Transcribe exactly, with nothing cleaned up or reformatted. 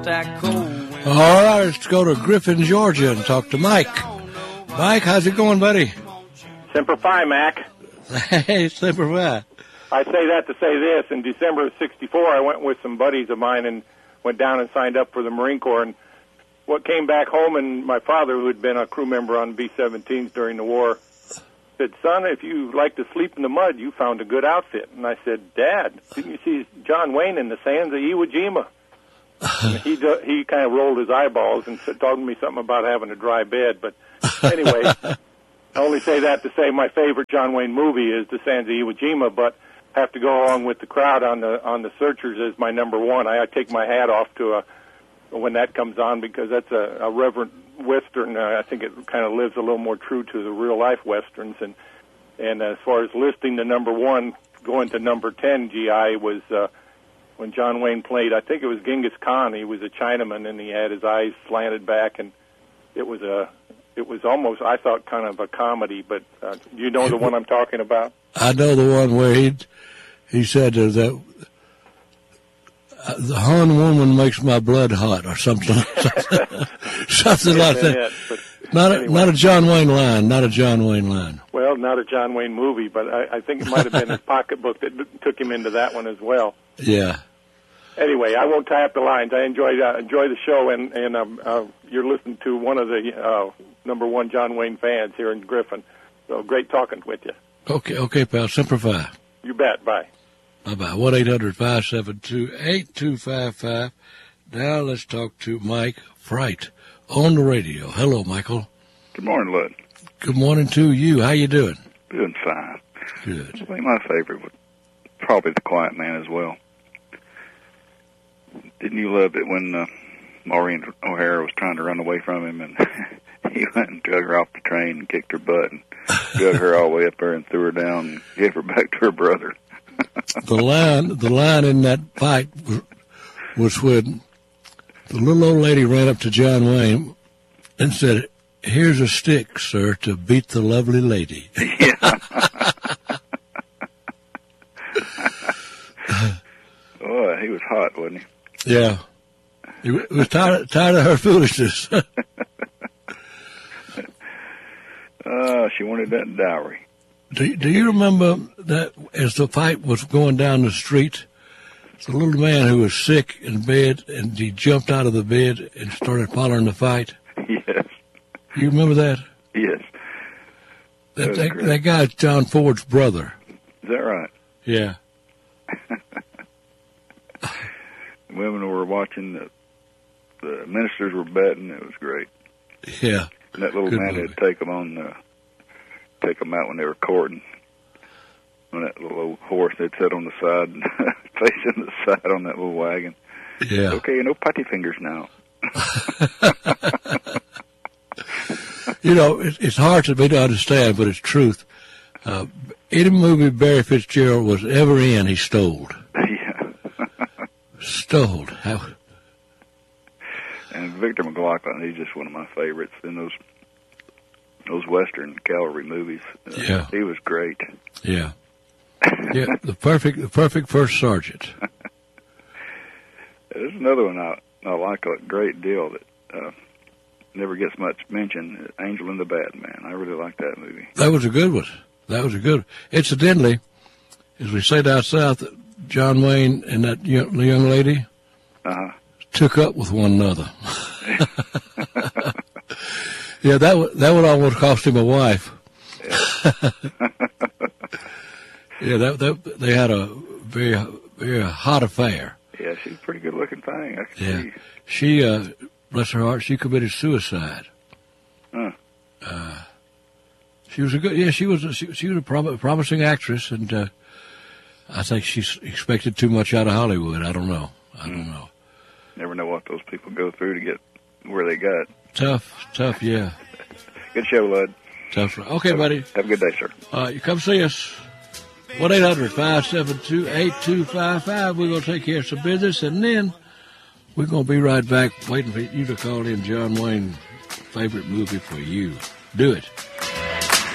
All right, let's go to Griffin, Georgia, and talk to Mike. Mike, how's it going, buddy? Semper Fi, Mac. Hey, Semper Fi. I say that to say this. In December of sixty-four, I went with some buddies of mine and went down and signed up for the Marine Corps. And what came back home, and my father, who had been a crew member on B seventeens during the war, said, son, if you like to sleep in the mud, you found a good outfit. And I said, Dad, didn't you see John Wayne in the sands of Iwo Jima? And he do, he kind of rolled his eyeballs and said, talking to me something about having a dry bed. But anyway, I only say that to say my favorite John Wayne movie is The Sands of Iwo Jima, but I have to go along with the crowd on the on the Searchers as my number one. I, I take my hat off to a, when that comes on, because that's a, a reverent Western. Uh, I think it kind of lives a little more true to the real-life Westerns. And, and as far as listing the number one, going to number ten, G I, was... Uh, when John Wayne played, I think it was Genghis Khan. He was a Chinaman, and he had his eyes slanted back, and it was a, it was almost, I thought, kind of a comedy. But uh, you know the one I'm talking about? I know the one where he, he said uh, that uh, the Han woman makes my blood hot, or something, something, something like that. It, not a, anyway. not a John Wayne line, not a John Wayne line. Well, not a John Wayne movie, but I, I think it might have been his pocketbook that took him into that one as well. Yeah. Anyway, I won't tie up the lines. I enjoy uh, enjoy the show, and and um, uh, you're listening to one of the uh, number one John Wayne fans here in Griffin. So great talking with you. Okay, okay, pal. Semper Fi. You bet. Bye. Bye bye. One eight hundred five seven two eight two five five. Now let's talk to Mike Fright on the radio. Hello, Michael. Good morning, Lud. Good morning to you. How you doing? Doing fine. Good. I think my favorite was probably The Quiet Man as well. Didn't you love it when uh, Maureen O'Hara was trying to run away from him, and he went and drug her off the train and kicked her butt and drug her all the way up there and threw her down and gave her back to her brother? the line, the line in that fight was, was when the little old lady ran up to John Wayne and said, "Here's a stick, sir, to beat the lovely lady." Yeah. Oh, he was hot, wasn't he? Yeah. He was tired, tired of her foolishness. Oh, she wanted that dowry. Do, do you remember that as the fight was going down the street, the little man who was sick in bed, and he jumped out of the bed and started following the fight? Yes. You remember that? Yes. That, that, that guy's John Ford's brother. Is that right? Yeah. Women were watching, the, the ministers were betting. It was great. Yeah. And that little Good man movie. would take them on, uh, take them out when they were courting. On that little old horse, they'd sit on the side, and facing the side on that little wagon. Yeah. Okay, no putty fingers now. You know, it, it's hard for me to understand, but it's truth. Uh, any movie Barry Fitzgerald was ever in, he stole. Yeah. Stole. How? And Victor McLaughlin, he's just one of my favorites in those those Western cavalry movies. Uh, Yeah. He was great. Yeah. Yeah, the perfect, the perfect first sergeant. There's another one I, I like a great deal that uh, never gets much mention, Angel and the Bad Man. I really like that movie. That was a good one. That was a good one. Incidentally, as we say down south, John Wayne and that young, the young lady Uh-huh. took up with one another. Yeah, that would, that would almost cost him a wife. Yeah. Yeah, that, that they had a very, very hot affair. Yeah, she's a pretty good-looking thing. I can Yeah, see. she, uh, bless her heart, she committed suicide. Huh. Uh, she was a good, yeah, she was, a, she, she was a prom- promising actress, and uh, I think she expected too much out of Hollywood. I don't know. I don't know. Never know what those people go through to get where they got. Tough, tough, yeah. Good show, Lud. Tough. Okay, buddy. Have a good day, sir. Uh, you come see us. one eight hundred five seven two eight two five five. We're going to take care of some business, and then we're going to be right back waiting for you to call in John Wayne's favorite movie for you. Do it.